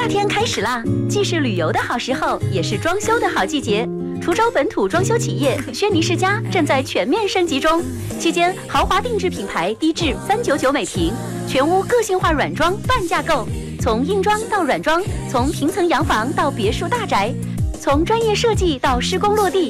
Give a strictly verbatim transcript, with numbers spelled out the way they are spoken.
天开始啦，既是旅游的好时候，也是装修的好季节。滁州本土装修企业轩尼诗家正在全面升级中，期间豪华定制品牌低至三九九每平，全屋个性化软装半价购，从硬装到软装，从平层洋房到别墅大宅，从专业设计到施工落地。